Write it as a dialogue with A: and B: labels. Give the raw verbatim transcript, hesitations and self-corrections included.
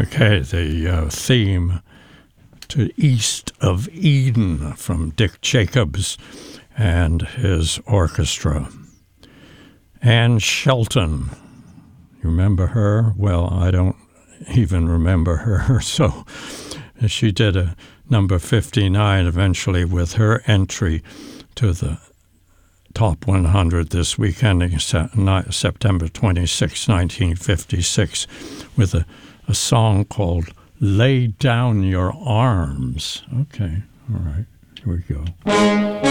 A: Okay, the uh, theme to East of Eden from Dick Jacobs and his orchestra. Anne Shelton, you remember her? Well, I don't even remember her, so she did a number fifty-nine eventually with her entry to the Top one hundred this week, ending September twenty-sixth, nineteen fifty-six, with a, a song called Lay Down Your Arms. Okay, all right, here we go.